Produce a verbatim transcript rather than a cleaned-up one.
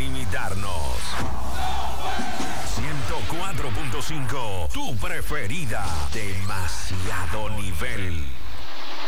limitarnos. ciento cuatro punto cinco, tu preferida. Demasiado nivel.